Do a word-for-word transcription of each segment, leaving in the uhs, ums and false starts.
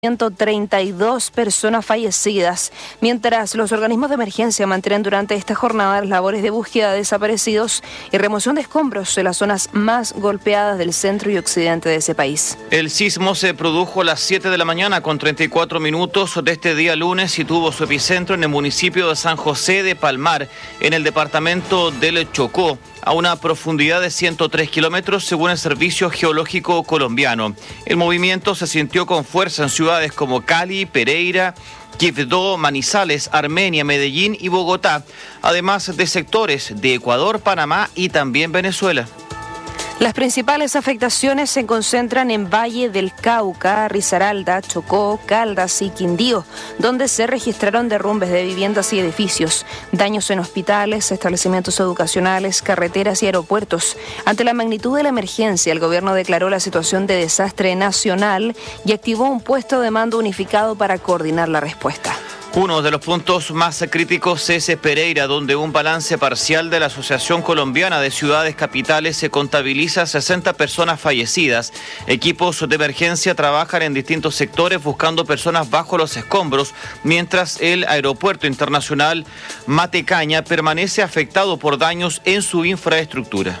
ciento treinta y dos personas fallecidas, mientras los organismos de emergencia mantienen durante esta jornada las labores de búsqueda de desaparecidos y remoción de escombros en las zonas más golpeadas del centro y occidente de ese país. El sismo se produjo a las siete de la mañana con treinta y cuatro minutos de este día lunes y tuvo su epicentro en el municipio de San José de Palmar, en el departamento del Chocó, a una profundidad de ciento tres kilómetros según el Servicio Geológico Colombiano. El movimiento se sintió con fuerza en ciudades como Cali, Pereira, Quibdó, Manizales, Armenia, Medellín y Bogotá, además de sectores de Ecuador, Panamá y también Venezuela. Las principales afectaciones se concentran en Valle del Cauca, Risaralda, Chocó, Caldas y Quindío, donde se registraron derrumbes de viviendas y edificios, daños en hospitales, establecimientos educacionales, carreteras y aeropuertos. Ante la magnitud de la emergencia, el gobierno declaró la situación de desastre nacional y activó un puesto de mando unificado para coordinar la respuesta. Uno de los puntos más críticos es Pereira, donde un balance parcial de la Asociación Colombiana de Ciudades Capitales se contabiliza sesenta personas fallecidas. Equipos de emergencia trabajan en distintos sectores buscando personas bajo los escombros, mientras el aeropuerto internacional Matecaña permanece afectado por daños en su infraestructura.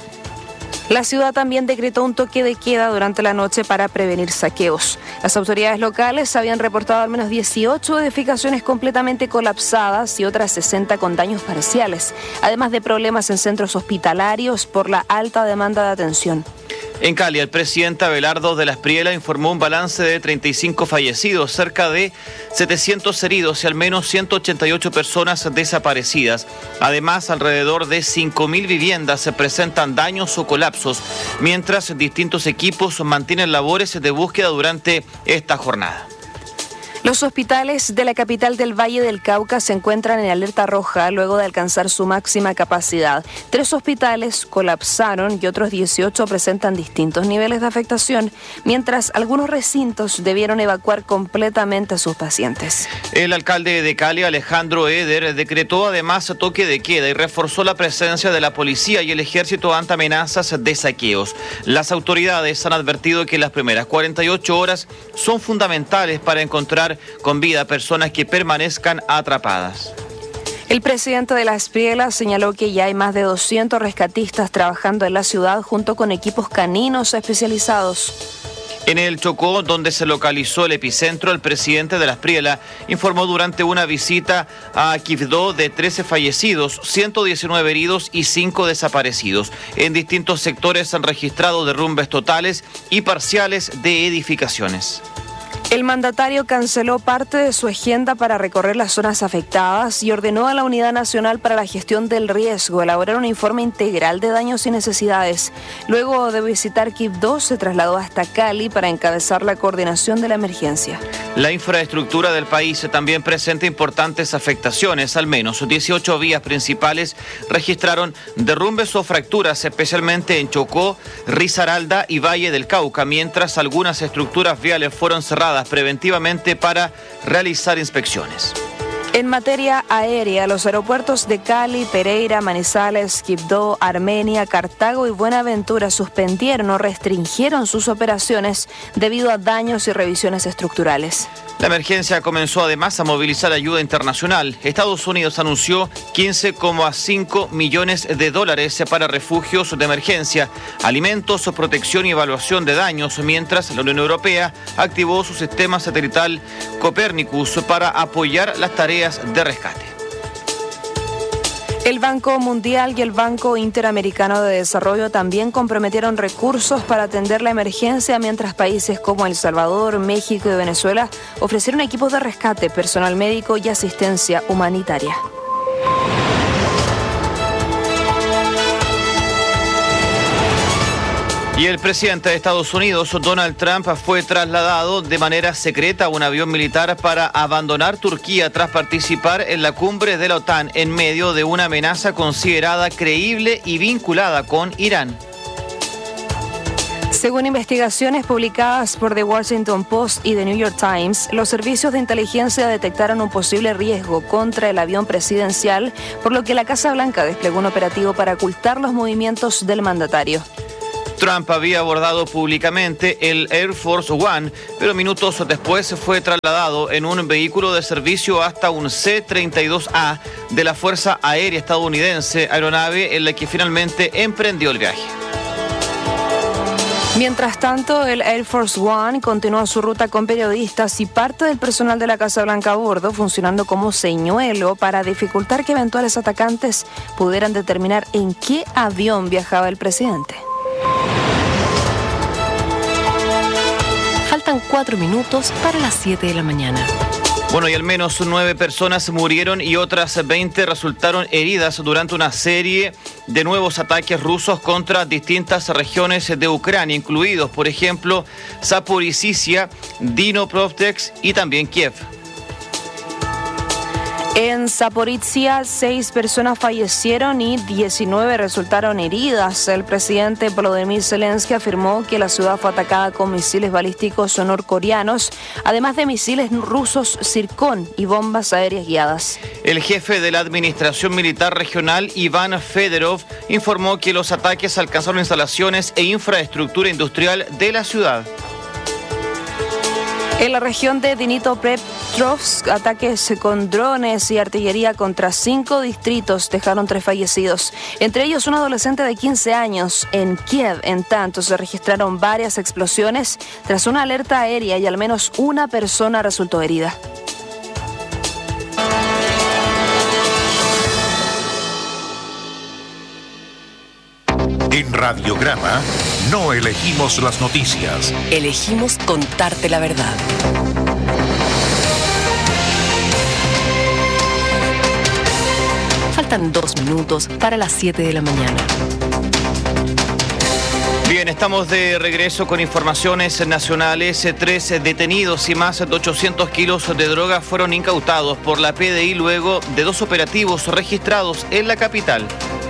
La ciudad también decretó un toque de queda durante la noche para prevenir saqueos. Las autoridades locales habían reportado al menos dieciocho edificaciones completamente colapsadas y otras sesenta con daños parciales, además de problemas en centros hospitalarios por la alta demanda de atención. En Cali, el presidente Abelardo de la Espriella informó un balance de treinta y cinco fallecidos, cerca de setecientos heridos y al menos ciento ochenta y ocho personas desaparecidas. Además, alrededor de cinco mil viviendas se presentan daños o colapsos, mientras distintos equipos mantienen labores de búsqueda durante esta jornada. Los hospitales de la capital del Valle del Cauca se encuentran en alerta roja luego de alcanzar su máxima capacidad. Tres hospitales colapsaron y otros dieciocho presentan distintos niveles de afectación, mientras algunos recintos debieron evacuar completamente a sus pacientes. El alcalde de Cali, Alejandro Eder, decretó además toque de queda y reforzó la presencia de la policía y el ejército ante amenazas de saqueos. Las autoridades han advertido que las primeras cuarenta y ocho horas son fundamentales para encontrar con vida a personas que permanezcan atrapadas. El presidente de la Espriella señaló que ya hay más de doscientos rescatistas trabajando en la ciudad junto con equipos caninos especializados. En el Chocó, donde se localizó el epicentro, el presidente de la Espriella informó durante una visita a Quibdó de trece fallecidos, ciento diecinueve heridos y cinco desaparecidos. En distintos sectores se han registrado derrumbes totales y parciales de edificaciones. El mandatario canceló parte de su agenda para recorrer las zonas afectadas y ordenó a la Unidad Nacional para la Gestión del Riesgo elaborar un informe integral de daños y necesidades. Luego de visitar Quibdó, se trasladó hasta Cali para encabezar la coordinación de la emergencia. La infraestructura del país también presenta importantes afectaciones. Al menos dieciocho vías principales registraron derrumbes o fracturas, especialmente en Chocó, Risaralda y Valle del Cauca, mientras algunas estructuras viales fueron cerradas preventivamente para realizar inspecciones. En materia aérea, los aeropuertos de Cali, Pereira, Manizales, Quibdó, Armenia, Cartago y Buenaventura suspendieron o restringieron sus operaciones debido a daños y revisiones estructurales. La emergencia comenzó además a movilizar ayuda internacional. Estados Unidos anunció quince coma cinco millones de dólares para refugios de emergencia, alimentos, protección y evaluación de daños, mientras la Unión Europea activó su sistema satelital Copernicus para apoyar las tareas de rescate. El Banco Mundial y el Banco Interamericano de Desarrollo también comprometieron recursos para atender la emergencia, mientras países como El Salvador, México y Venezuela ofrecieron equipos de rescate, personal médico y asistencia humanitaria. Y el presidente de Estados Unidos, Donald Trump, fue trasladado de manera secreta a un avión militar para abandonar Turquía tras participar en la cumbre de la OTAN en medio de una amenaza considerada creíble y vinculada con Irán. Según investigaciones publicadas por The Washington Post y The New York Times, los servicios de inteligencia detectaron un posible riesgo contra el avión presidencial, por lo que la Casa Blanca desplegó un operativo para ocultar los movimientos del mandatario. Trump había abordado públicamente el Air Force One, pero minutos después fue trasladado en un vehículo de servicio hasta un C treinta y dos A de la Fuerza Aérea Estadounidense, aeronave en la que finalmente emprendió el viaje. Mientras tanto, el Air Force One continuó su ruta con periodistas y parte del personal de la Casa Blanca a bordo, funcionando como señuelo para dificultar que eventuales atacantes pudieran determinar en qué avión viajaba el presidente. Faltan cuatro minutos para las siete de la mañana. Bueno, y al menos nueve personas murieron y otras veinte resultaron heridas durante una serie de nuevos ataques rusos contra distintas regiones de Ucrania, incluidos, por ejemplo, Zaporizhzhia, Dnipropetrovsk y también Kiev. En Zaporizhzhia, seis personas fallecieron y diecinueve resultaron heridas. El presidente Volodymyr Zelensky afirmó que la ciudad fue atacada con misiles balísticos norcoreanos, además de misiles rusos Zircon y bombas aéreas guiadas. El jefe de la Administración Militar Regional, Iván Fedorov, informó que los ataques alcanzaron instalaciones e infraestructura industrial de la ciudad. En la región de Dnipropetrovsk, ataques con drones y artillería contra cinco distritos dejaron tres fallecidos, entre ellos un adolescente de quince años. En Kiev, en tanto, se registraron varias explosiones tras una alerta aérea y al menos una persona resultó herida. En Radiograma no elegimos las noticias. Elegimos contarte la verdad. Faltan dos minutos para las siete de la mañana. Bien, estamos de regreso con informaciones nacionales. Tres detenidos y más de ochocientos kilos de droga fueron incautados por la P D I luego de dos operativos registrados en la capital.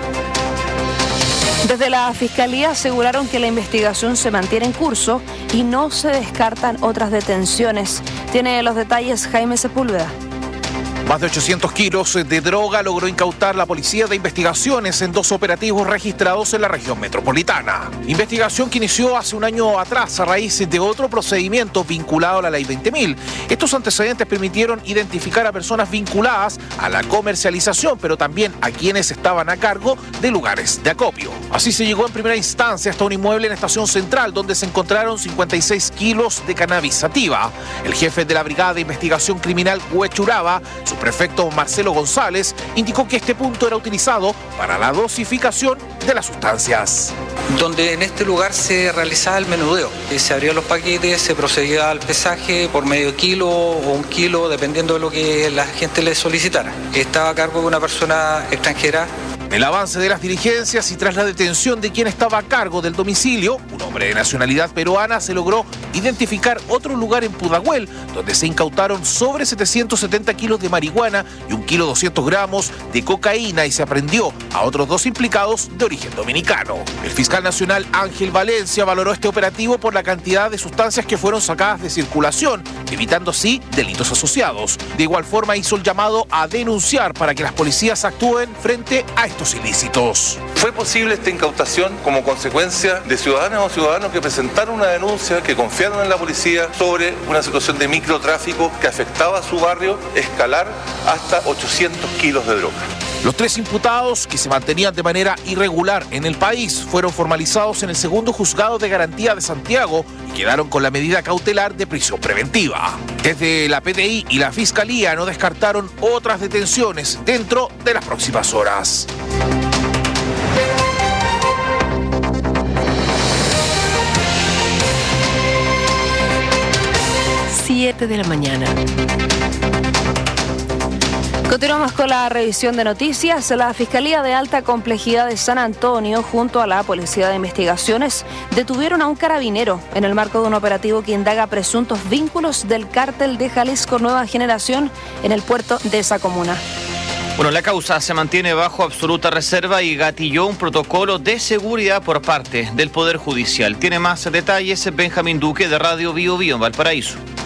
Desde la Fiscalía aseguraron que la investigación se mantiene en curso y no se descartan otras detenciones. Tiene los detalles Jaime Sepúlveda. Más de ochocientos kilos de droga logró incautar la Policía de Investigaciones en dos operativos registrados en la región metropolitana. Investigación que inició hace un año atrás a raíz de otro procedimiento vinculado a la Ley veinte mil. Estos antecedentes permitieron identificar a personas vinculadas a la comercialización, pero también a quienes estaban a cargo de lugares de acopio. Así se llegó en primera instancia hasta un inmueble en Estación Central, donde se encontraron cincuenta y seis kilos de cannabis sativa. El jefe de la Brigada de Investigación Criminal Huechuraba, su prefecto Marcelo González, indicó que este punto era utilizado para la dosificación de las sustancias. Donde en este lugar se realizaba el menudeo. Se abrían los paquetes, se procedía al pesaje por medio kilo o un kilo, dependiendo de lo que la gente le solicitara. Estaba a cargo de una persona extranjera. El avance de las diligencias y tras la detención de quien estaba a cargo del domicilio, un hombre de nacionalidad peruana, se logró identificar otro lugar en Pudahuel, donde se incautaron sobre setecientos setenta kilos de marihuana y un kilo doscientos gramos de cocaína y se aprehendió a otros dos implicados de origen dominicano. El fiscal nacional Ángel Valencia valoró este operativo por la cantidad de sustancias que fueron sacadas de circulación, evitando así delitos asociados. De igual forma hizo el llamado a denunciar para que las policías actúen frente a estos ilícitos. Fue posible esta incautación como consecuencia de ciudadanas o ciudadanos que presentaron una denuncia, que confiaron en la policía sobre una situación de microtráfico que afectaba a su barrio, escalar hasta ochocientos kilos de droga. Los tres imputados, que se mantenían de manera irregular en el país, fueron formalizados en el segundo juzgado de garantía de Santiago y quedaron con la medida cautelar de prisión preventiva. Desde la P D I y la Fiscalía no descartaron otras detenciones dentro de las próximas horas. siete de la mañana. Continuamos con la revisión de noticias. La Fiscalía de Alta Complejidad de San Antonio, junto a la Policía de Investigaciones, detuvieron a un carabinero en el marco de un operativo que indaga presuntos vínculos del cártel de Jalisco Nueva Generación en el puerto de esa comuna. Bueno, la causa se mantiene bajo absoluta reserva y gatilló un protocolo de seguridad por parte del Poder Judicial. Tiene más detalles Benjamín Duque de Radio Bio Bio en Valparaíso.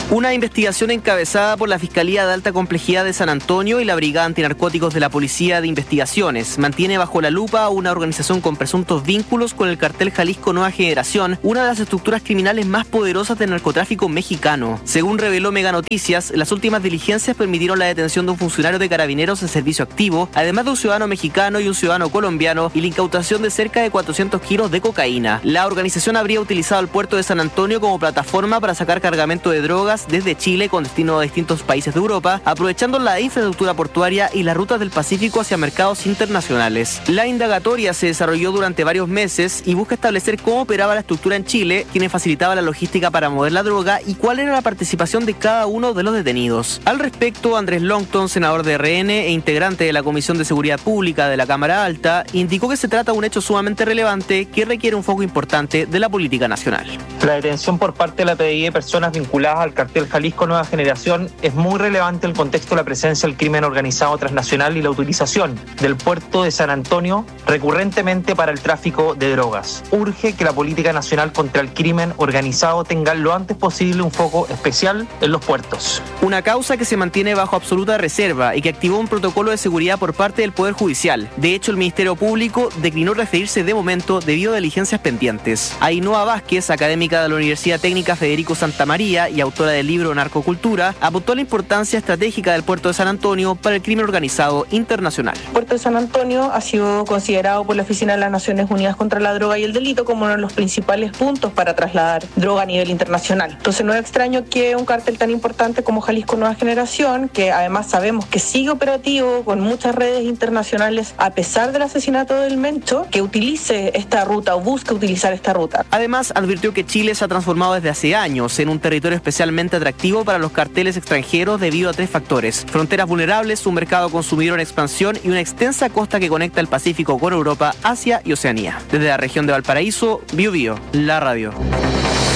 Una investigación encabezada por la Fiscalía de Alta Complejidad de San Antonio y la Brigada Antinarcóticos de la Policía de Investigaciones mantiene bajo la lupa a una organización con presuntos vínculos con el cartel Jalisco Nueva Generación, una de las estructuras criminales más poderosas del narcotráfico mexicano. Según reveló Mega Noticias, las últimas diligencias permitieron la detención de un funcionario de Carabineros en servicio activo, además de un ciudadano mexicano y un ciudadano colombiano, y la incautación de cerca de cuatrocientos kilos de cocaína. La organización habría utilizado el puerto de San Antonio como plataforma para sacar cargamento de drogas desde Chile con destino a distintos países de Europa, aprovechando la infraestructura portuaria y las rutas del Pacífico hacia mercados internacionales. La indagatoria se desarrolló durante varios meses y busca establecer cómo operaba la estructura en Chile, quiénes facilitaba la logística para mover la droga y cuál era la participación de cada uno de los detenidos. Al respecto, Andrés Longton, senador de R N e integrante de la Comisión de Seguridad Pública de la Cámara Alta, indicó que se trata de un hecho sumamente relevante que requiere un foco importante de la política nacional. La detención por parte de la P D I de personas vinculadas al cartel Jalisco Nueva Generación es muy relevante en el contexto de la presencia del crimen organizado transnacional y la utilización del puerto de San Antonio recurrentemente para el tráfico de drogas. Urge que la política nacional contra el crimen organizado tenga lo antes posible un foco especial en los puertos. Una causa que se mantiene bajo absoluta reserva y que activó un protocolo de seguridad por parte del Poder Judicial. De hecho, el Ministerio Público declinó referirse de momento debido a diligencias pendientes. Ainhoa Vázquez, académica de la Universidad Técnica Federico Santa María y autora del libro Narcocultura, apuntó la importancia estratégica del puerto de San Antonio para el crimen organizado internacional. El puerto de San Antonio ha sido considerado por la Oficina de las Naciones Unidas contra la Droga y el Delito como uno de los principales puntos para trasladar droga a nivel internacional. Entonces no es extraño que un cártel tan importante como Jalisco Nueva Generación, que además sabemos que sigue operativo con muchas redes internacionales a pesar del asesinato del Mencho, que utilice esta ruta o busque utilizar esta ruta. Además, advirtió que Chile se ha transformado desde hace años en un territorio especialmente atractivo para los carteles extranjeros debido a tres factores: fronteras vulnerables, un mercado consumidor en expansión y una extensa costa que conecta el Pacífico con Europa, Asia y Oceanía. Desde la región de Valparaíso, Bio Bio, la radio.